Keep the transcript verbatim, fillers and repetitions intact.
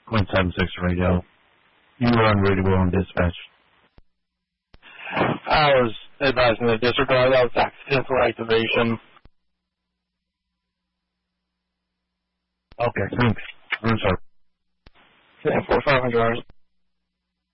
point seven six radio. You were unreadable on dispatch. I was advising the disregard. That was accidental activation. Okay, thanks. I'm sorry. Yeah, four five hundred hours.